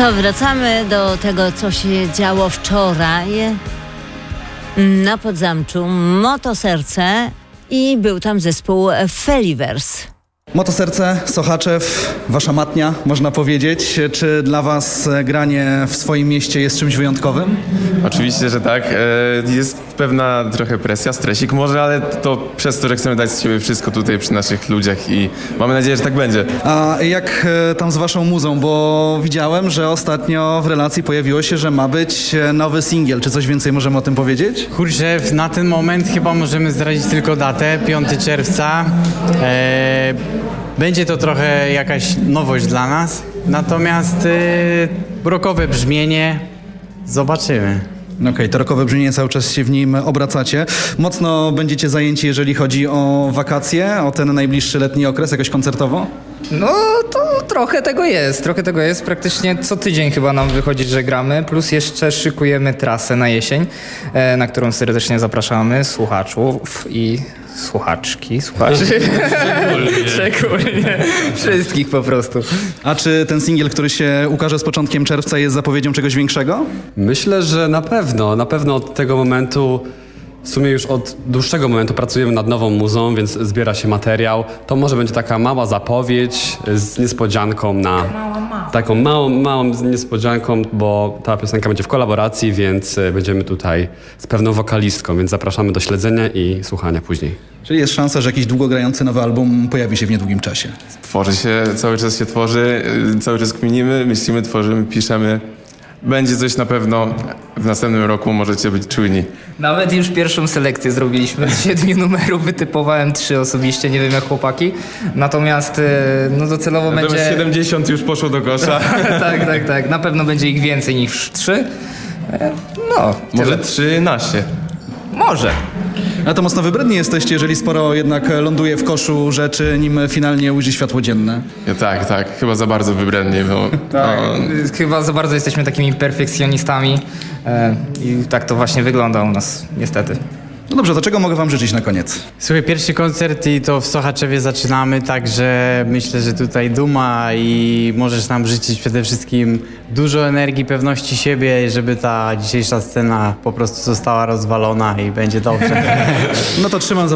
To wracamy do tego, co się działo wczoraj na Podzamczu. Motoserce i był tam zespół Felivers. Motoserce, Sochaczew, wasza matnia, można powiedzieć. Czy dla was granie w swoim mieście jest czymś wyjątkowym? Oczywiście, że tak. Jest pewna trochę presja, stresik może, ale to przez to, że chcemy dać z siebie wszystko tutaj przy naszych ludziach i mamy nadzieję, że tak będzie. A jak tam z waszą muzą? Bo widziałem, że ostatnio w relacji pojawiło się, że ma być nowy singiel. Czy coś więcej możemy o tym powiedzieć? Kurczę, na ten moment chyba możemy zdradzić tylko datę, 5 czerwca. Będzie to trochę jakaś nowość dla nas, natomiast rockowe brzmienie zobaczymy. Okej, to rockowe brzmienie, cały czas się w nim obracacie. Mocno będziecie zajęci, jeżeli chodzi o wakacje, o ten najbliższy letni okres, jakoś koncertowo? No to trochę tego jest. Praktycznie co tydzień chyba nam wychodzi, że gramy, plus jeszcze szykujemy trasę na jesień, na którą serdecznie zapraszamy słuchaczów i słuchaczy. Szczególnie. Wszystkich po prostu. A czy ten singiel, który się ukaże z początkiem czerwca, jest zapowiedzią czegoś większego? Myślę, że na pewno od tego momentu, w sumie już od dłuższego momentu pracujemy nad nową muzą, więc zbiera się materiał. To może będzie taka mała zapowiedź z niespodzianką taką małą niespodzianką, bo ta piosenka będzie w kolaboracji, więc będziemy tutaj z pewną wokalistką, więc zapraszamy do śledzenia i słuchania później. Czyli jest szansa, że jakiś długogrający nowy album pojawi się w niedługim czasie? Tworzy się, cały czas się tworzy, cały czas kminimy, myślimy, tworzymy, piszemy. Będzie coś na pewno w następnym roku, możecie być czujni. Nawet już pierwszą selekcję zrobiliśmy. Z 7 numerów wytypowałem 3 osobiście, nie wiem jak chłopaki. Natomiast docelowo będzie... 70 już poszło do kosza. tak. Na pewno będzie ich więcej niż 3. Może 13. Może. A to mocno wybredni jesteście, jeżeli sporo jednak ląduje w koszu rzeczy, nim finalnie ujrzy światło dzienne. Ja, tak. Chyba za bardzo wybrednie. Bo, Chyba za bardzo jesteśmy takimi perfekcjonistami i tak to właśnie wygląda u nas, niestety. No dobrze, to czego mogę wam życzyć na koniec? Słuchaj, pierwszy koncert i to w Sochaczewie zaczynamy, także myślę, że tutaj duma i możesz nam życzyć przede wszystkim dużo energii, pewności siebie, żeby ta dzisiejsza scena po prostu została rozwalona i będzie dobrze. No to trzymam za